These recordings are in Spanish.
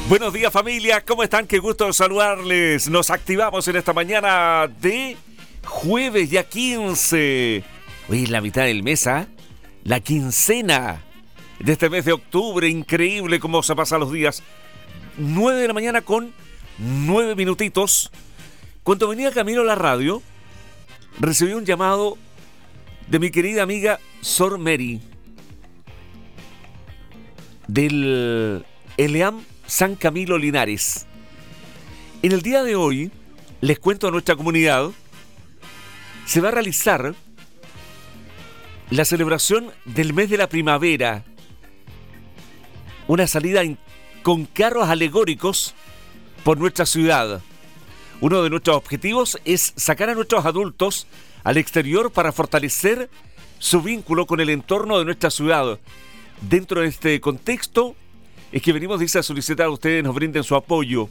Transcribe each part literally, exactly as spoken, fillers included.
Buenos días, familia, ¿cómo están? Qué gusto saludarles. Nos activamos en esta mañana de jueves ya quince. Hoy es la mitad del mes, ¿ah? ¿eh? La quincena de este mes de octubre. Increíble cómo se pasan los días. nueve de la mañana con nueve minutitos. Cuando venía camino a la radio, recibí un llamado de mi querida amiga Sor Mary del Eleam San Camilo Linares. En el día de hoy, les cuento a nuestra comunidad, se va a realizar la celebración del mes de la primavera. Una salida en, con carros alegóricos por nuestra ciudad. Uno de nuestros objetivos es sacar a nuestros adultos al exterior para fortalecer su vínculo con el entorno de nuestra ciudad. Dentro de este contexto es que venimos, dice, a solicitar a ustedes nos brinden su apoyo.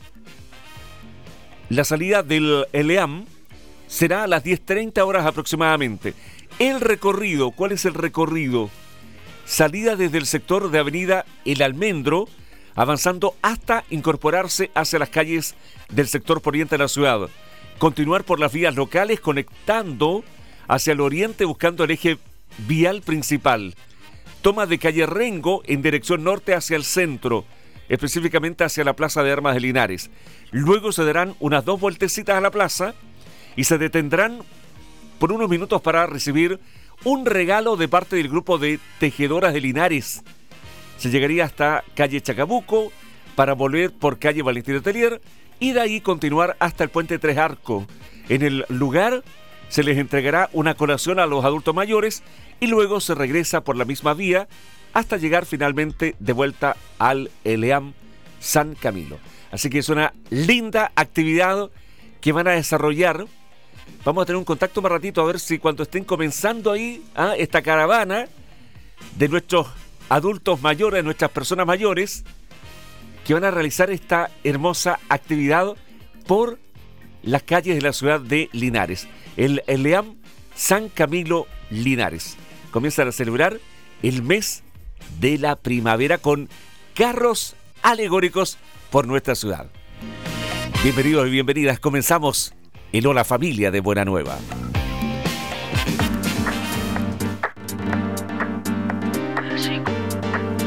La salida del Eleam será a las diez treinta horas aproximadamente. El recorrido, ¿cuál es el recorrido? Salida desde el sector de Avenida El Almendro, avanzando hasta incorporarse hacia las calles del sector poniente de la ciudad. Continuar por las vías locales conectando hacia el oriente buscando el eje vial principal. Toma de calle Rengo en dirección norte hacia el centro, específicamente hacia la Plaza de Armas de Linares. Luego se darán unas dos vueltecitas a la plaza y se detendrán por unos minutos para recibir un regalo de parte del grupo de tejedoras de Linares. Se llegaría hasta calle Chacabuco para volver por calle Valentín Letelier y de ahí continuar hasta el puente Tres Arcos. En el lugar se les entregará una colación a los adultos mayores y luego se regresa por la misma vía hasta llegar finalmente de vuelta al Eleam San Camilo. Así que es una linda actividad que van a desarrollar. Vamos a tener un contacto más ratito a ver si cuando estén comenzando ahí ¿ah? esta caravana de nuestros adultos mayores, nuestras personas mayores, que van a realizar esta hermosa actividad por las calles de la ciudad de Linares. El Eleam San Camilo Linares. Comienzan a celebrar el mes de la primavera con carros alegóricos por nuestra ciudad. Bienvenidos y bienvenidas. Comenzamos en Hola Familia de Buena Nueva.